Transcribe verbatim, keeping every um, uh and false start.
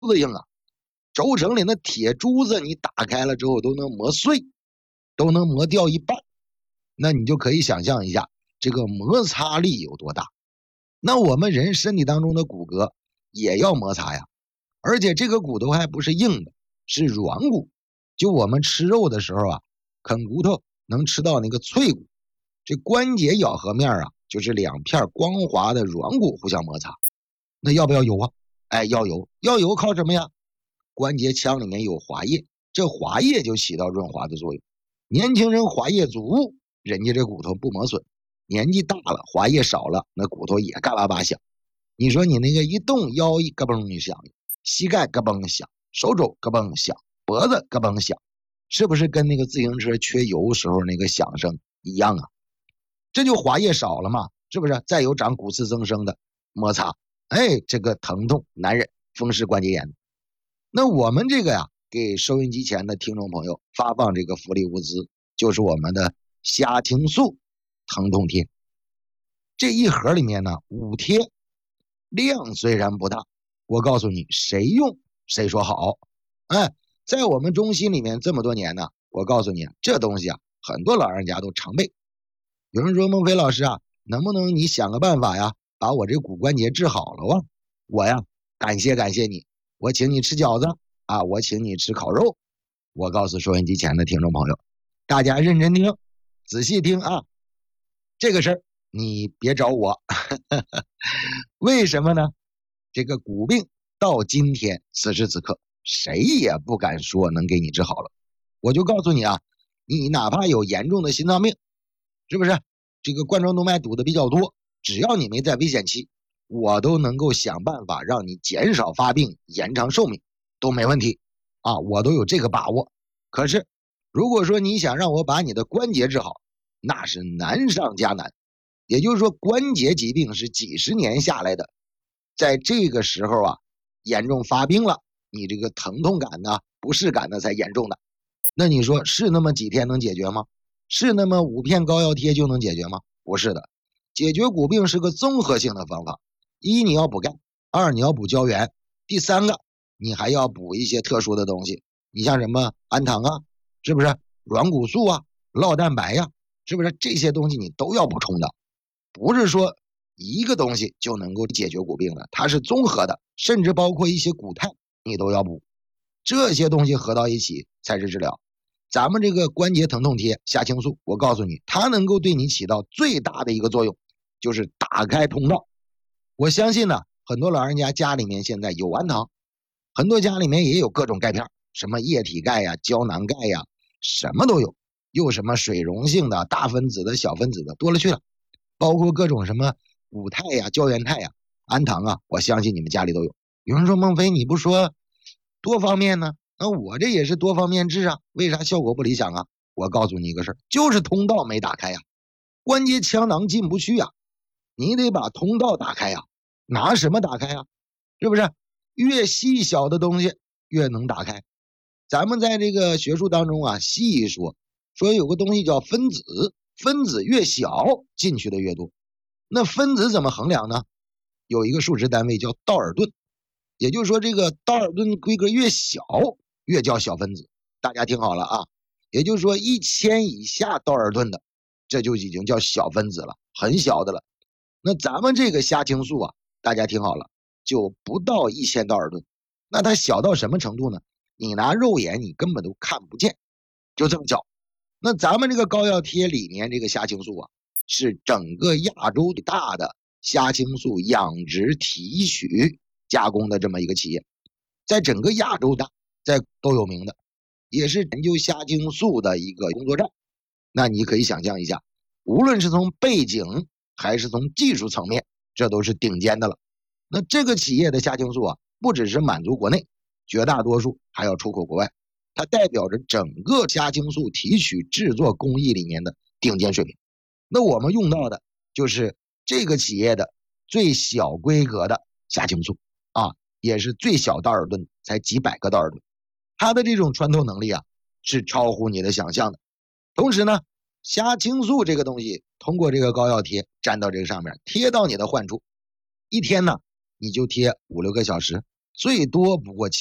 子硬啊，轴承里那铁珠子你打开了之后都能磨碎，都能磨掉一半，那你就可以想象一下这个摩擦力有多大。那我们人身体当中的骨骼也要摩擦呀，而且这个骨头还不是硬的，是软骨。就我们吃肉的时候啊，啃骨头能吃到那个脆骨，这关节咬合面啊，就是两片光滑的软骨互相摩擦。那要不要油啊？哎，要油。要油靠什么呀？关节腔里面有滑液，这滑液就起到润滑的作用。年轻人滑液足，人家这骨头不磨损。年纪大了，滑液少了，那骨头也嘎巴巴响。你说你那个一动，腰一咯嘣一响，膝盖咯嘣响，手肘咯嘣响，脖子咯嘣响，是不是跟那个自行车缺油时候那个响声一样啊？这就滑液少了嘛，是不是？再有长骨刺增生的摩擦，哎，这个疼痛难忍，风湿关节炎。那我们这个呀，给收音机前的听众朋友发放这个福利物资，就是我们的虾青素疼痛贴。这一盒里面呢五贴，量虽然不大，我告诉你谁用谁说好。哎，在我们中心里面这么多年呢，我告诉你这东西啊，很多老人家都常备。有人说孟非老师啊，能不能你想个办法呀，把我这骨关节治好了啊？我呀，感谢感谢你，我请你吃饺子啊，我请你吃烤肉。我告诉收音机前的听众朋友，大家认真听，仔细听啊，这个事儿你别找我为什么呢？这个骨病到今天此时此刻谁也不敢说能给你治好了。我就告诉你啊，你哪怕有严重的心脏病，是不是这个冠状动脉堵的比较多，只要你没在危险期，我都能够想办法让你减少发病，延长寿命都没问题啊，我都有这个把握。可是如果说你想让我把你的关节治好，那是难上加难。也就是说，关节疾病是几十年下来的，在这个时候啊，严重发病了，你这个疼痛感呢、不适感呢才严重的。那你说是那么几天能解决吗？是那么五片膏药贴就能解决吗？不是的，解决骨病是个综合性的方法。一，你要补钙；二，你要补胶原；第三个，你还要补一些特殊的东西。你像什么氨糖啊，是不是？软骨素啊，酪蛋白呀、啊，是不是？这些东西你都要补充的。不是说一个东西就能够解决骨病的，它是综合的，甚至包括一些骨肽你都要补，这些东西合到一起才是治疗。咱们这个关节疼痛贴虾青素，我告诉你，它能够对你起到最大的一个作用，就是打开通道。我相信呢，很多老人家家里面现在有氨糖，很多家里面也有各种钙片，什么液体钙呀、胶囊钙呀，什么都有，又什么水溶性的、大分子的、小分子的，多了去了。包括各种什么骨肽呀、胶原肽呀、氨糖啊，我相信你们家里都有。有人说孟非你不说多方面呢？那我这也是多方面治啊，为啥效果不理想啊？我告诉你一个事儿，就是通道没打开呀，关节腔囊进不去呀，你得把通道打开呀。拿什么打开呀？是不是？越细小的东西越能打开。咱们在这个学术当中啊，细说说有个东西叫分子。分子越小进去的越多，那分子怎么衡量呢？有一个数值单位叫道尔顿，也就是说这个道尔顿规格越小越叫小分子。大家听好了啊，也就是说一千以下道尔顿的，这就已经叫小分子了，很小的了。那咱们这个虾青素啊，大家听好了，就不到一千道尔顿。那它小到什么程度呢？你拿肉眼你根本都看不见，就这么小。那咱们这个膏药贴里面这个虾青素啊，是整个亚洲最大的虾青素养殖提取加工的这么一个企业，在整个亚洲大，在都有名的，也是研究虾青素的一个工作站。那你可以想象一下，无论是从背景还是从技术层面，这都是顶尖的了。那这个企业的虾青素啊，不只是满足国内，绝大多数还要出口国外。它代表着整个虾青素提取制作工艺里面的顶尖水平。那我们用到的就是这个企业的最小规格的虾青素啊，也是最小道尔顿，才几百个道尔顿。它的这种穿透能力啊，是超乎你的想象的。同时呢，虾青素这个东西通过这个膏药贴粘到这个上面，贴到你的患处，一天呢你就贴五六个小时， 最多不过